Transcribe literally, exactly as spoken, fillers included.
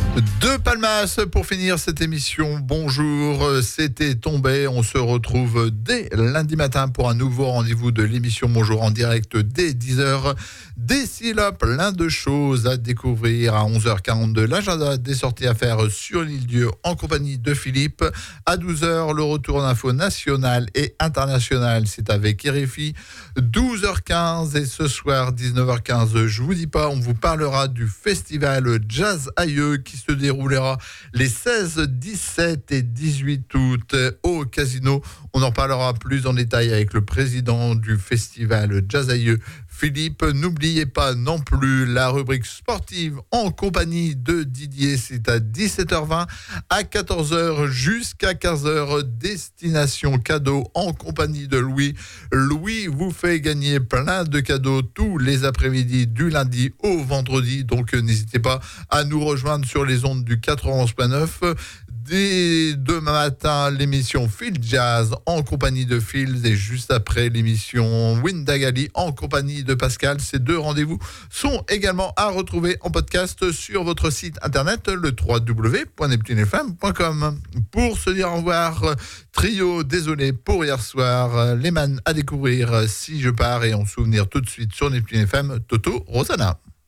De Palmas pour finir cette émission. Bonjour, c'était tombé. On se retrouve dès lundi matin pour un nouveau rendez-vous de l'émission Bonjour en direct dès dix heures. D'ici là, plein de choses à découvrir. À onze heures quarante-deux, l'agenda des sorties à faire sur l'île-Dieu en compagnie de Philippe. À douze heures, le retour d'infos nationales et internationales, c'est avec R F I. douze heures quinze et ce soir, dix-neuf heures quinze, je vous dis pas, on vous parlera du festival Jazz Aïeux qui se déroulera les seize, dix-sept et dix-huit août au Casino. On en parlera plus en détail avec le président du festival Jazz Aïeux, Philippe. N'oubliez pas non plus la rubrique sportive en compagnie de Didier, c'est à dix-sept heures vingt, à quatorze heures jusqu'à quinze heures, destination cadeau en compagnie de Louis. Louis vous fait gagner plein de cadeaux tous les après-midi du lundi au vendredi, donc n'hésitez pas à nous rejoindre sur les ondes du quatre-vingt-onze point neuf. Dès demain matin, l'émission Phil Jazz en compagnie de Phil et juste après l'émission Windagali en compagnie de Pascal. Ces deux rendez-vous sont également à retrouver en podcast sur votre site internet, le w w w point neptune f m point com. Pour se dire au revoir, trio, désolé pour hier soir, les man à découvrir Si je pars et en souvenir tout de suite sur Neptune F M, Toto Rosanna.